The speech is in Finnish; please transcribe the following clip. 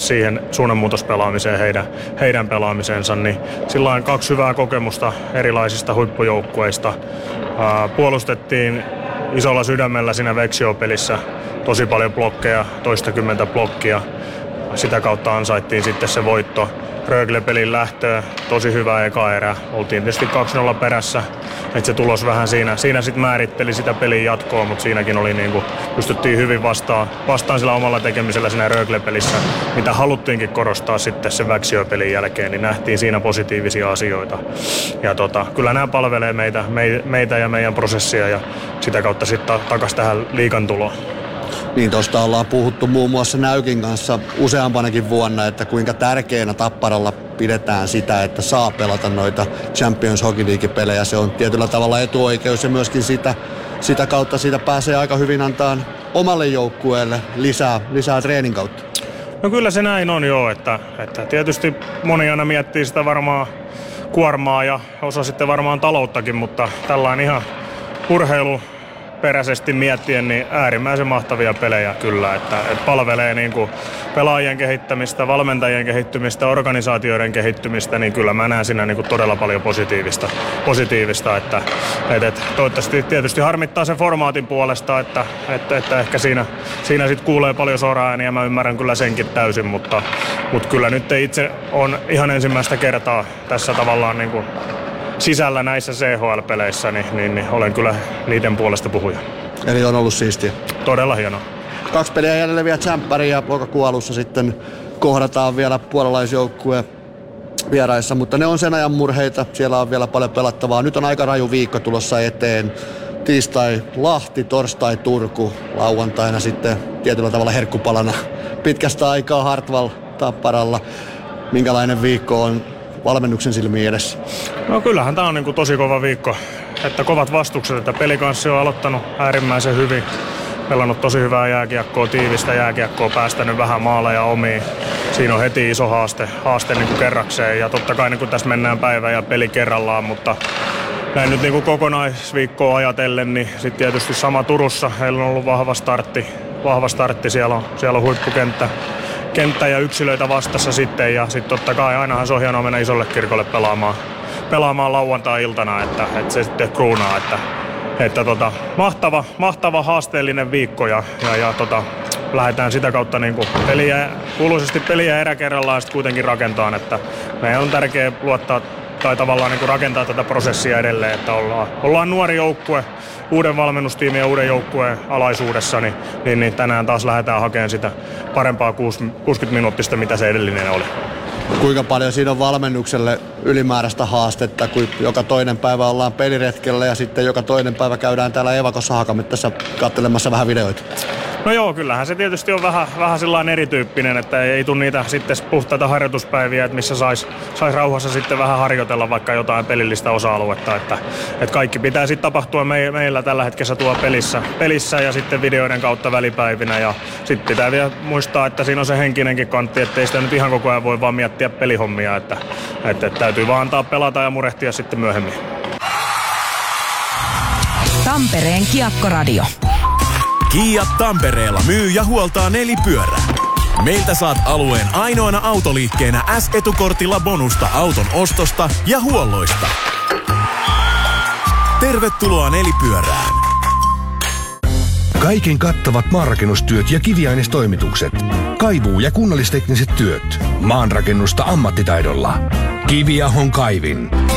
siihen suunnanmuutospelaamiseen heidän pelaamiseensa, niin sillä on 2 hyvää kokemusta erilaisista huippujoukkueista. Puolustettiin isolla sydämellä siinä Veksio-pelissä, tosi paljon blokkeja, toistakymmentä blokkia. Sitä kautta ansaittiin sitten se voitto. Rögle-pelin lähtöä, tosi hyvä eka erä. Oltiin tietysti 2-0 perässä, että se tulos vähän siinä sitten määritteli sitä pelin jatkoa, mutta siinäkin oli pystyttiin hyvin vastaan sillä omalla tekemisellä siinä Rögle-pelissä, mitä haluttiinkin korostaa sitten sen Väksiö-pelin jälkeen, niin nähtiin siinä positiivisia asioita. Ja kyllä nämä palvelee meitä ja meidän prosessia ja sitä kautta sitten takaisin tähän liigan tuloon. Niin tuosta ollaan puhuttu muun muassa Näykin kanssa useampanakin vuonna, että kuinka tärkeänä Tapparalla pidetään sitä, että saa pelata noita Champions Hockey League-pelejä. Se on tietyllä tavalla etuoikeus ja myöskin sitä kautta siitä pääsee aika hyvin antaa omalle joukkueelle lisää treenin kautta. No kyllä se näin on jo, että tietysti moni aina miettii sitä varmaan kuormaa ja osa sitten varmaan talouttakin, mutta tällainen ihan urheiluperäisesti miettien niin äärimmäisen mahtavia pelejä kyllä, että palvelee niin kuin pelaajien kehittämistä, valmentajien kehittymistä, organisaatioiden kehittymistä, niin kyllä mä näen siinä niin kuin todella paljon positiivista että toivottavasti tietysti harmittaa sen formaatin puolesta, että ehkä siinä sitten kuulee paljon soraääniä, mä ymmärrän kyllä senkin täysin, mutta kyllä nyt itse on ihan ensimmäistä kertaa tässä tavallaan niin kuin sisällä näissä CHL-peleissä, niin olen kyllä niiden puolesta puhuja. Eli on ollut siistiä. Todella hienoa. 2 peliä jäljellä vielä tsemppäriin ja lokakuun alussa sitten kohdataan vielä puolalaisjoukkue vieraissa, mutta ne on sen ajan murheita. Siellä on vielä paljon pelattavaa. Nyt on aika raju viikko tulossa eteen. Tiistai Lahti, torstai Turku, lauantaina sitten tietyllä tavalla herkkupalana pitkästä aikaa Hartwall Tapparalla. Minkälainen viikko on valmennuksen silmiin edessä? No kyllähän tää on niin kuin tosi kova viikko, että kovat vastukset, että pelikanssi on aloittanut äärimmäisen hyvin, pelannut tosi hyvää jääkiekkoa, tiivistä jääkiekkoa, päästänyt vähän maaleja omiin. Siinä on heti iso haaste niin kuin kerrakseen ja totta kai niin kuin tässä mennään päivä ja peli kerrallaan, mutta näin nyt niin kuin kokonaisviikkoa ajatellen, niin sitten tietysti sama Turussa, heillä on ollut vahva startti, siellä on huippukenttä ja yksilöitä vastassa sitten ja sitten totta kai ainahan se on hienoa mennä isolle kirkolle pelaamaan lauantai-iltana, että se sitten kruunaa, että mahtava haasteellinen viikko ja lähdetään sitä kautta niin kuin kuuluisesti peliä erä kerrallaan sitten kuitenkin rakentamaan, että meidän on tärkeää luottaa tai tavallaan niin kuin rakentaa tätä prosessia edelleen, että ollaan nuori joukkue, uuden valmennustiimin ja uuden joukkueen alaisuudessa, niin tänään taas lähdetään hakemaan sitä parempaa 60-minuuttista, mitä se edellinen oli. Kuinka paljon siinä on valmennukselle ylimääräistä haastetta, kun joka toinen päivä ollaan peliretkellä ja sitten joka toinen päivä käydään täällä Evakossa Hakamettässä katselemassa vähän videoita? No joo, kyllähän se tietysti on vähän sellainen erityyppinen, että ei tule niitä sitten puhtaita harjoituspäiviä, että missä sais rauhassa sitten vähän harjoitella vaikka jotain pelillistä osa-aluetta, että kaikki pitää sitten tapahtua meillä tällä hetkellä tuo pelissä ja sitten videoiden kautta välipäivinä ja sitten pitää vielä muistaa, että siinä on se henkinenkin kantti, ettei sitä nyt ihan koko ajan voi vaan miettiä pelihommia, että täytyy vaan antaa pelata ja murehtia sitten myöhemmin. Tampereen Kiekkoradio. Kia Tampereella myy ja huoltaa nelipyörää. Meiltä saat alueen ainoana autoliikkeenä S-etukortilla bonusta auton ostosta ja huolloista. Tervetuloa nelipyörään. Kaiken kattavat maanrakennustyöt ja kiviainestoimitukset. Kaivuu- ja kunnallistekniset työt. Maanrakennusta ammattitaidolla. Kiviahon kaivin.